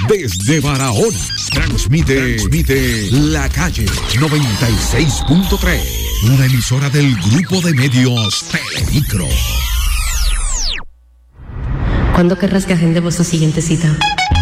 Desde Barahona, transmite La Calle 96.3, una emisora del grupo de medios Telemicro. ¿Cuándo querrás que agendemos la siguiente cita?